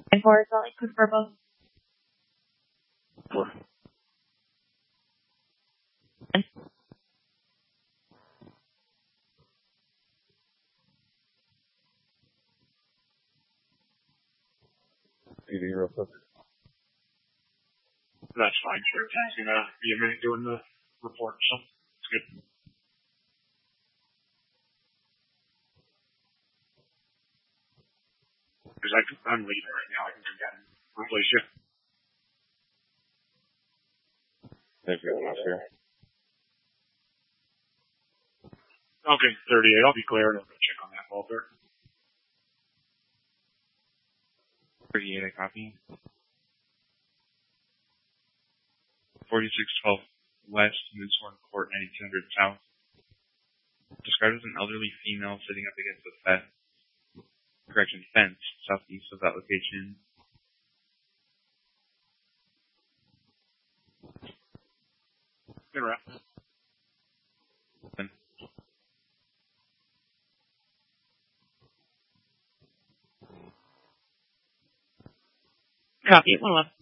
And for Salt Lake Code for both. PD real quick. That's fine. Sure. It's gonna be a minute doing the report, so it's good. Because I'm leaving right now. I can do that and replace you. They've got enough here. Okay, 38. I'll be clear and I'll go check on that Walter. 38, I copy. 4612 West, Moonshorn Court, 9200 South. Described as an elderly female sitting up against a fence southeast of that location. Good wrap. Copy. 111.